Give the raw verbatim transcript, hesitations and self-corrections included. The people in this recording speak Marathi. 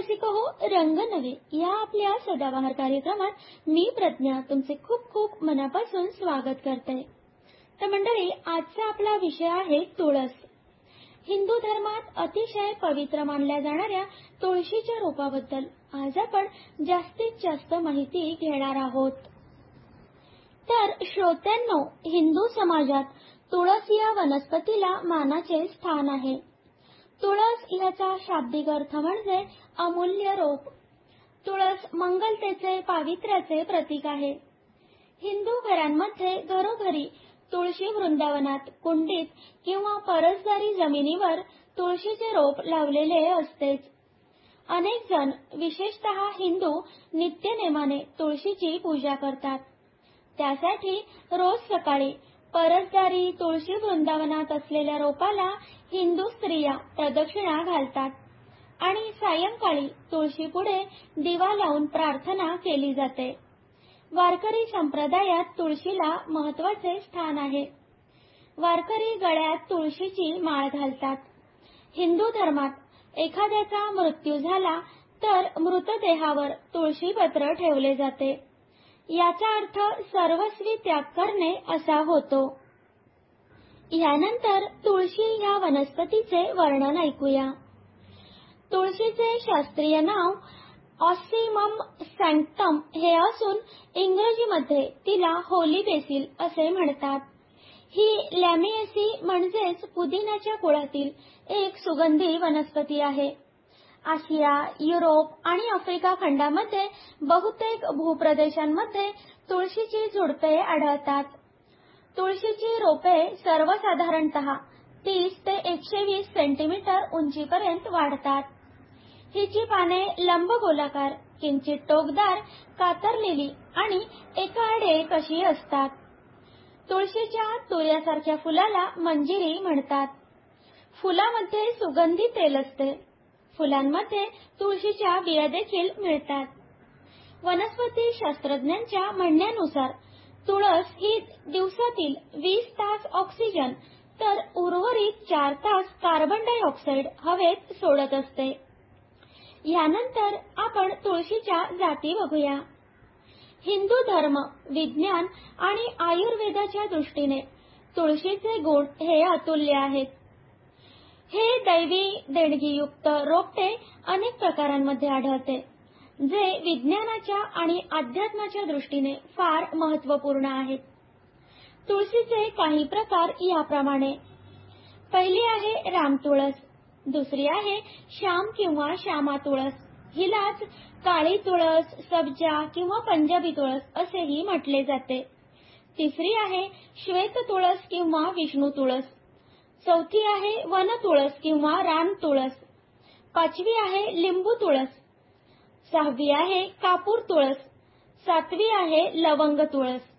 रसिको हो, रंग नवे या आपल्या सदाबहार कार्यक्रमात मी प्रज्ञा तुमचे खूप खूप मनापासून स्वागत करते। तर मंडळी, आजचा आपला विषय आहे तुळस। हिंदू धर्मात अतिशय पवित्र मानल्या जाणाऱ्या तुळशीच्या रोपाबद्दल आज आपण जास्तीत जास्त माहिती घेणार आहोत। तर श्रोत्यांनो, हिंदू समाजात तुळस या वनस्पतीला मानाचे स्थान आहे। तुळस याचा शाब्दिक अर्थ म्हणजे अमूल्य रोप। तुळस मंगलतेचे, पावित्र्याचे प्रतीक आहे। हिंदू घरांमध्ये घरोघरी तुळशी वृंदावनात, कुंडीत किंवा परसदारी जमिनीवर तुळशीचे रोप लावलेले असतेच। अनेक जण, विशेषतः हिंदू, नित्यनेमाने तुळशीची पूजा करतात। त्यासाठी रोज सकाळी परसदारी तुळशी वृंदावनात असलेल्या रोपाला हिंदू स्त्रिया प्रदक्षिणा घालतात आणि सायंकाळी तुळशीपुढे दिवा लावून प्रार्थना केली जाते। वारकरी संप्रदायात तुळशीला महत्त्वाचे स्थान आहे। वारकरी गळ्यात तुळशीची माळ घालतात। हिंदू धर्मात एखाद्याचा मृत्यू झाला तर मृतदेहावर तुळशीपत्र ठेवले जाते। याचा अर्थ सर्वस्वी त्याग करणे असा होतो। यानंतर तुळशी ह्या वनस्पतीचे वर्णन ऐकूया। तुळशीचे शास्त्रीय नाव ऑस्सीमम सॅncटम हे असून इंग्रजीमध्ये तिला होली बेसिल असे म्हणतात। ही लॅमिएसी म्हणजेच पुदिन्याच्या कुळातील एक सुगंधी वनस्पती आहे। आशिया, युरोप आणि आफ्रिका खंडामध्ये बहुतेक भूप्रदेशांमध्ये तुळशीची झुडपे आढळतात। तुळशीची रोपे सर्वसाधारणतः तीस ते एकशे वीस सेंटीमीटर उंचीपर्यंत वाढतात। हिची पाने लंबगोलाकार, किंचित टोकदार, कातरलेली आणि एकाआड एक अशी असतात। तुळशीच्या तुऱ्यासारख्या फुलाला मंजिरी म्हणतात। फुलामध्ये सुगंधी तेल असते। फुलांमध्ये तुळशीच्या बिया देखील मिळतात। वनस्पती शास्त्रज्ञांच्या म्हणण्यानुसार तुळस ही दिवसातील वीस तास ऑक्सिजन तर उर्वरित चार तास कार्बन डायऑक्साइड हवेत सोडत असते। यानंतर आपण तुळशीच्या जाती बघूया। हिंदू धर्म, विज्ञान आणि आयुर्वेदाच्या दृष्टीने तुळशीचे गुण हे अतुल्य आहेत। हे दैवी देणगीयुक्त रोपटे अनेक प्रकारांमध्ये आढळते, जे विज्ञानाच्या आणि अध्यात्माच्या दृष्टीने फार महत्त्वपूर्ण आहेत। तुळशीचे काही प्रकार याप्रमाणे: पहिली आहे रामतुळस, दुसरी आहे श्याम किंवा श्यामा तुळस, हिलाच काळी तुळस, सब्जा किंवा पंजाबी तुळस असेही म्हटले जाते। तिसरी आहे श्वेत तुळस किंवा विष्णू तुळस, चौथी आहे वन तुळस किंवा रान तुळस, पाचवी आहे लिंबू तुळस, सहावी आहे कापूर तुळस, सातवी आहे लवंग तुळस।